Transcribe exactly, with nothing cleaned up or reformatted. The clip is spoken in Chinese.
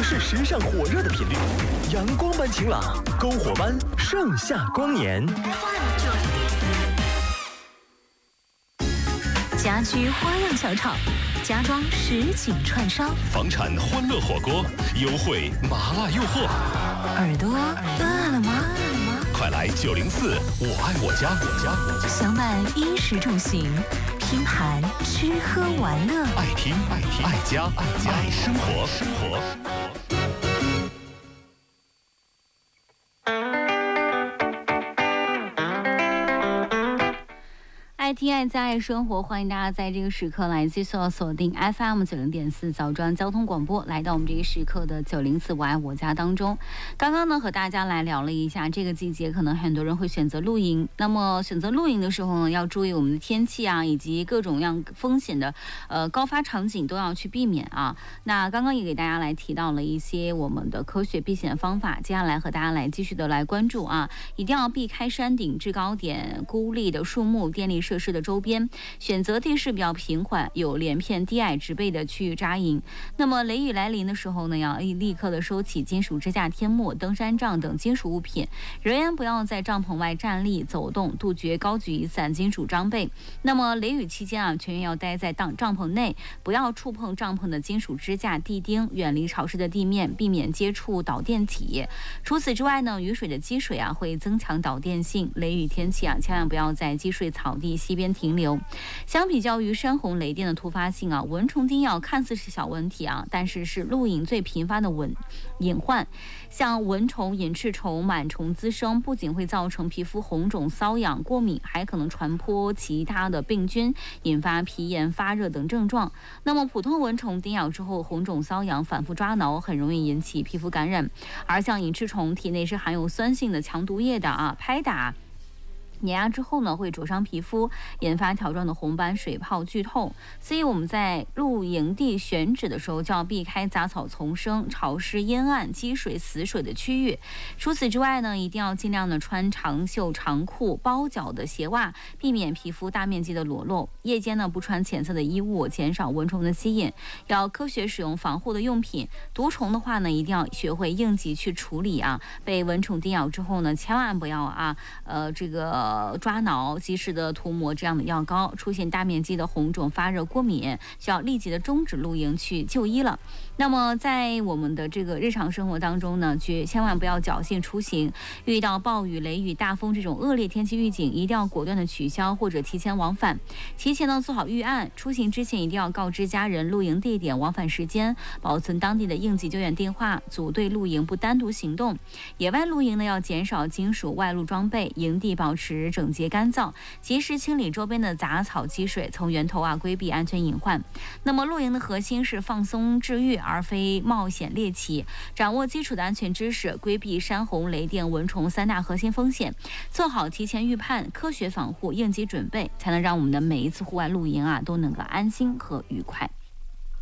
是时尚火热的频率，阳光般晴朗，篝火般盛夏光年。 家居花样小炒，家装实景串烧， 房产欢乐火锅，优惠麻辣诱惑。 耳朵饿了吗？ 快来九零四，我爱我家，我家我家。 相伴衣食住行，拼盘吃喝玩乐， 爱听爱听爱家爱家爱生活生活。 爱听爱家爱生活，欢迎大家在这个时刻来继续锁定 F M 九零点四枣庄交通广播，来到我们这个时刻的九零四我爱我家当中。刚刚呢和大家来聊了一下，这个季节可能很多人会选择露营，那么选择露营的时候呢，要注意我们的天气啊，以及各种样风险的呃高发场景都要去避免啊。那刚刚也给大家来提到了一些我们的科学避险方法，接下来和大家来继续的来关注啊，一定要避开山顶制高点、孤立的树木、电力设施的周边，选择地势比较平缓、有连片低矮植被的区域扎营。那么雷雨来临的时候呢，要立刻的收起金属支架、天幕、登山杖等金属物品，人员不要在帐篷外站立走动，杜绝高举雨伞、金属装备。那么雷雨期间啊，全员要待在帐帐篷内，不要触碰帐篷的金属支架、地钉，远离潮湿的地面，避免接触导电体。除此之外呢，雨水的积水啊会增强导电性，雷雨天气啊，千万不要在积水草地溪边停留。相比较于山洪雷电的突发性啊，蚊虫叮咬看似是小问题啊，但是是露营最频发的蚊隐患。像蚊虫、隐翅虫、螨虫滋生，不仅会造成皮肤红肿、瘙痒、过敏，还可能传播其他的病菌，引发皮炎、发热等症状。那么普通蚊虫叮咬之后，红肿、瘙痒、反复抓挠，很容易引起皮肤感染。而像隐翅虫体内是含有酸性的强毒液的啊，拍打碾压之后呢，会灼伤皮肤，引发条状的红斑、水泡、剧痛。所以我们在露营地选址的时候，就要避开杂草丛生、潮湿阴暗、积水死水的区域。除此之外呢，一定要尽量的穿长袖长裤、包脚的鞋袜，避免皮肤大面积的裸露。夜间呢，不穿浅色的衣物，减少蚊虫的吸引。要科学使用防护的用品。毒虫的话呢，一定要学会应急去处理啊。被蚊虫叮咬之后呢，千万不要啊，呃，这个。呃，抓挠，及时的涂抹这样的药膏，出现大面积的红肿、发热、过敏，需要立即的终止露营去就医了。那么在我们的这个日常生活当中呢，绝千万不要侥幸出行，遇到暴雨、雷雨、大风这种恶劣天气预警，一定要果断的取消或者提前往返。提前呢做好预案，出行之前一定要告知家人露营地点、往返时间，保存当地的应急救援电话，组队露营不单独行动。野外露营呢要减少金属外露装备，营地保持整洁干燥，及时清理周边的杂草积水，从源头啊规避安全隐患。那么露营的核心是放松治愈，而非冒险猎奇。掌握基础的安全知识，规避山洪、雷电、蚊虫三大核心风险，做好提前预判、科学防护、应急准备，才能让我们的每一次户外露营啊都能够安心和愉快。